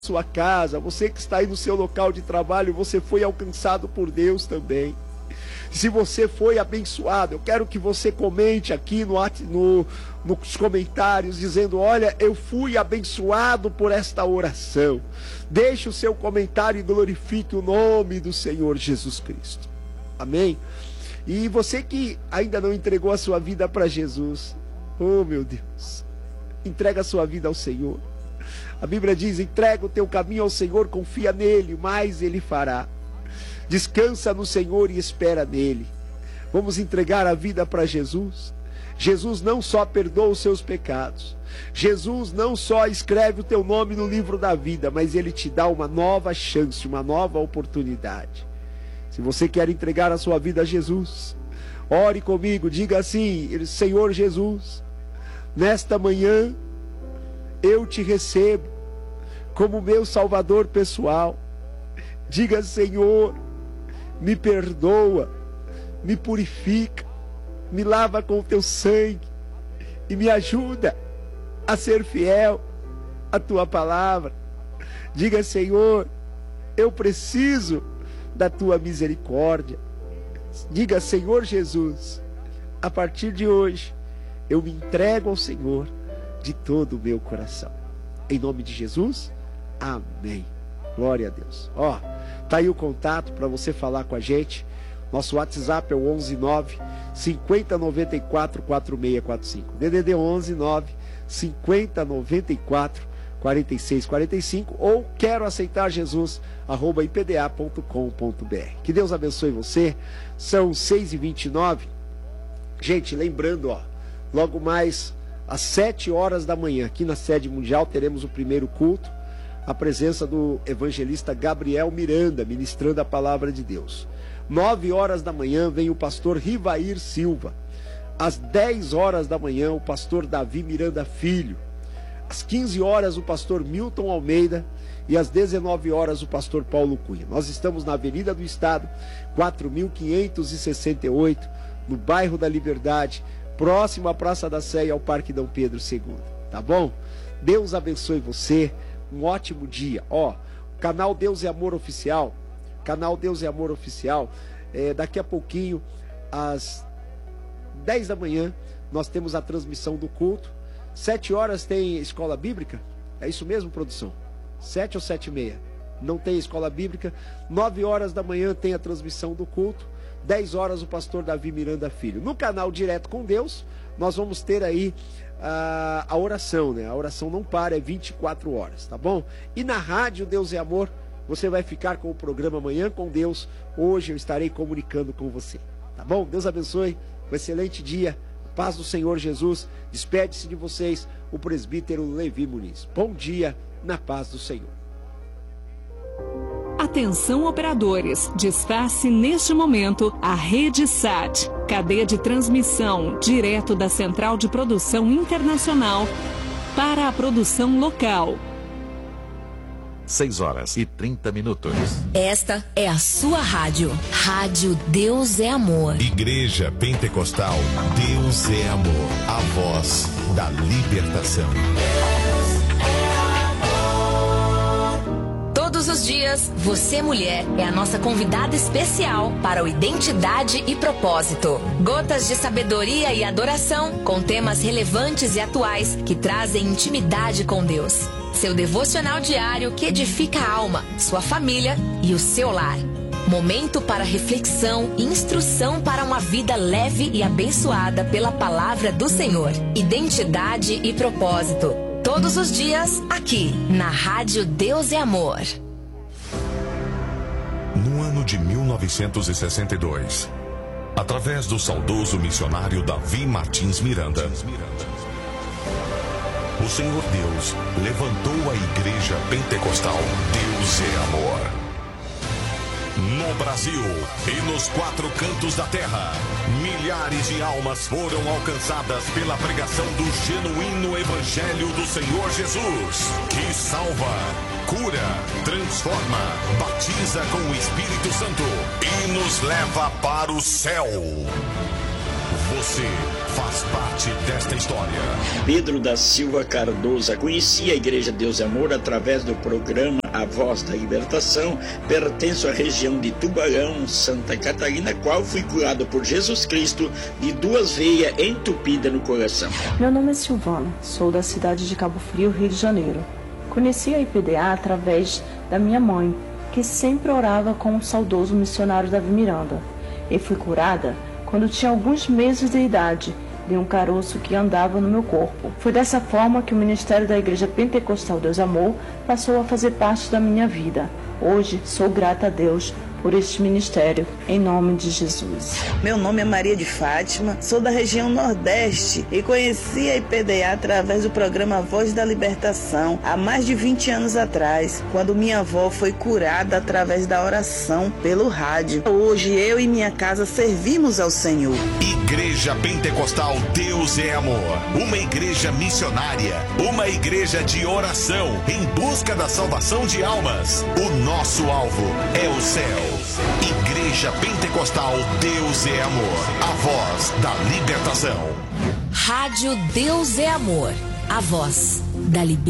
sua casa, você que está aí no seu local de trabalho, você foi alcançado por Deus também. Se você foi abençoado, eu quero que você comente aqui nos comentários, dizendo: olha, eu fui abençoado por esta oração. Deixe o seu comentário e glorifique o nome do Senhor Jesus Cristo. Amém? E você que ainda não entregou a sua vida para Jesus, oh meu Deus, entrega a sua vida ao Senhor. A Bíblia diz: entrega o teu caminho ao Senhor, confia nele, mais ele fará. Descansa no Senhor e espera nele. Vamos entregar a vida para Jesus. Jesus não só perdoa os seus pecados, Jesus não só escreve o teu nome no livro da vida, mas ele te dá uma nova chance, uma nova oportunidade. Se você quer entregar a sua vida a Jesus, ore comigo, diga assim: Senhor Jesus, nesta manhã eu te recebo como meu Salvador pessoal. Diga: Senhor, me perdoa, me purifica, me lava com o teu sangue e me ajuda a ser fiel à tua palavra. Diga: Senhor, eu preciso da tua misericórdia. Diga: Senhor Jesus, a partir de hoje eu me entrego ao Senhor de todo o meu coração. Em nome de Jesus, amém. Glória a Deus. Ó, tá aí o contato para você falar com a gente. Nosso WhatsApp é o 119 5094 4645. DDD 119 5094 4645, ou quero aceitar Jesus @ipda.com.br. Que Deus abençoe você. São 6h29. Gente, lembrando, ó, logo mais às 7 horas da manhã, aqui na sede mundial, teremos o primeiro culto, a presença do evangelista Gabriel Miranda, ministrando a palavra de Deus. 9 horas da manhã vem o pastor Rivair Silva. Às 10 horas da manhã, o pastor Davi Miranda Filho. Às 15 horas, o pastor Milton Almeida. E às 19 horas, o pastor Paulo Cunha. Nós estamos na Avenida do Estado, 4568, no bairro da Liberdade, próximo à Praça da Sé e ao Parque Dom Pedro II. Tá bom? Deus abençoe você. Um ótimo dia. Ó, canal Deus e Amor Oficial. Canal Deus e Amor Oficial. Daqui a pouquinho, às 10 da manhã, nós temos a transmissão do culto. 7 horas tem escola bíblica? É isso mesmo, produção? 7 ou 7h30? Não tem escola bíblica. 9 horas da manhã tem a transmissão do culto. 10 horas o pastor Davi Miranda Filho. No canal Direto com Deus, nós vamos ter aí a oração, né? A oração não para, é 24 horas, tá bom? E na rádio Deus é Amor, você vai ficar com o programa Manhã com Deus. Hoje eu estarei comunicando com você, tá bom? Deus abençoe, um excelente dia, paz do Senhor Jesus. Despede-se de vocês o presbítero Levi Muniz. Bom dia, na paz do Senhor. Atenção, operadores, desface neste momento a Rede SAT, cadeia de transmissão direto da Central de Produção Internacional para a produção local. 6h30. Esta é a sua rádio. Rádio Deus é Amor. Igreja Pentecostal Deus é Amor. A voz da libertação. Todos os dias, você, mulher, é a nossa convidada especial para o Identidade e Propósito. Gotas de sabedoria e adoração com temas relevantes e atuais que trazem intimidade com Deus. Seu devocional diário que edifica a alma, sua família e o seu lar. Momento para reflexão e instrução para uma vida leve e abençoada pela palavra do Senhor. Identidade e Propósito. Todos os dias, aqui, na Rádio Deus é Amor. No ano de 1962, através do saudoso missionário Davi Martins Miranda, o Senhor Deus levantou a Igreja Pentecostal Deus é Amor. No Brasil e nos 4 cantos da terra, milhares de almas foram alcançadas pela pregação do genuíno Evangelho do Senhor Jesus, que salva, cura, transforma, batiza com o Espírito Santo e nos leva para o céu. Você faz parte desta história. Pedro da Silva Cardoso. Conheci a Igreja Deus e Amor através do programa A Voz da Libertação. Pertenço à região de Tubarão, Santa Catarina, qual fui curado por Jesus Cristo de 2 veias entupidas no coração. Meu nome é Silvana, sou da cidade de Cabo Frio, Rio de Janeiro. Conheci a IPDA através da minha mãe, que sempre orava com o saudoso missionário Davi Miranda. E fui curada quando tinha alguns meses de idade, de um caroço que andava no meu corpo. Foi dessa forma que o ministério da Igreja Pentecostal Deus e Amor passou a fazer parte da minha vida. Hoje sou grata a Deus por este ministério, em nome de Jesus. Meu nome é Maria de Fátima, sou da região Nordeste e conheci a IPDA através do programa Voz da Libertação, há mais de 20 anos atrás, quando minha avó foi curada através da oração pelo rádio. Hoje eu e minha casa servimos ao Senhor. Igreja Pentecostal Deus é Amor, uma igreja missionária, uma igreja de oração em busca da salvação de almas. O nosso alvo é o céu. Igreja Pentecostal Deus é Amor, a voz da libertação. Rádio Deus é Amor, a voz da libertação.